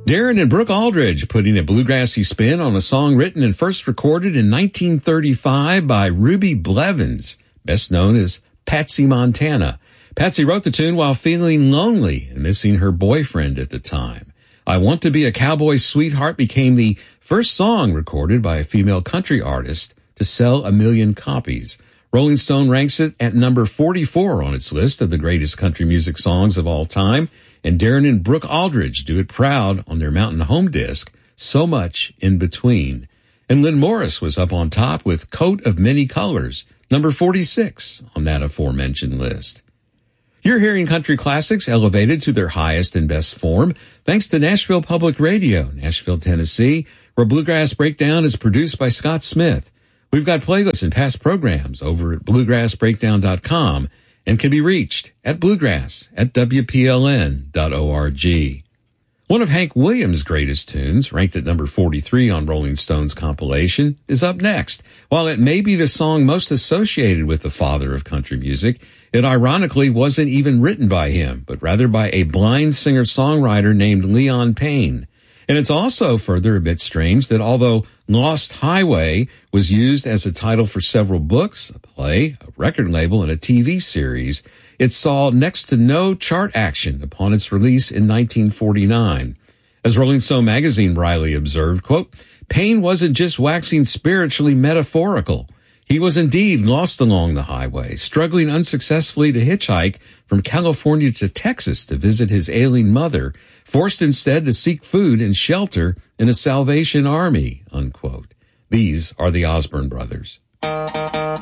Darren and Brooke Aldridge putting a bluegrassy spin on a song written and first recorded in 1935 by Ruby Blevins, best known as Patsy Montana. Patsy wrote the tune while feeling lonely and missing her boyfriend at the time. I Want to Be a Cowboy's Sweetheart became the first song recorded by a female country artist to sell 1 million copies. Rolling Stone ranks it at number 44 on its list of the greatest country music songs of all time, and Darren and Brooke Aldridge do it proud on their Mountain Home disc, So Much in Between. And Lynn Morris was up on top with Coat of Many Colors, number 46 on that aforementioned list. You're hearing country classics elevated to their highest and best form thanks to Nashville Public Radio, Nashville, Tennessee, where Bluegrass Breakdown is produced by Scott Smith. We've got playlists and past programs over at bluegrassbreakdown.com and can be reached at bluegrass@wpln.org. One of Hank Williams' greatest tunes, ranked at number 43 on Rolling Stone's compilation, is up next. While it may be the song most associated with the father of country music, it ironically wasn't even written by him, but rather by a blind singer-songwriter named Leon Payne. And it's also further a bit strange that although Lost Highway was used as a title for several books, a play, a record label, and a TV series, it saw next to no chart action upon its release in 1949. As Rolling Stone magazine wryly observed, quote, Payne wasn't just waxing spiritually metaphorical. He was indeed lost along the highway, struggling unsuccessfully to hitchhike from California to Texas to visit his ailing mother, forced instead to seek food and shelter in a Salvation Army, unquote. These are the Osborne Brothers.